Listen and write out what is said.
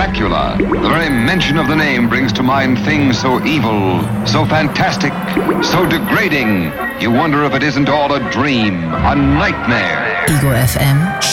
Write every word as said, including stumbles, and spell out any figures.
Dracula. The very mention of the name brings to mind things so evil, so fantastic, so degrading. You wonder if it isn't all a dream, a nightmare. Ego F M